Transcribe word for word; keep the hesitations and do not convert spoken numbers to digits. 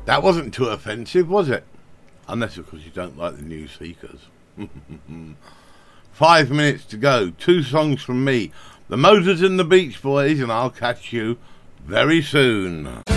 That wasn't too offensive, was it? Unless, of course, you don't like the New Seekers. Five minutes to go. Two songs from me. The Motors and the Beach Boys, and I'll catch you very soon.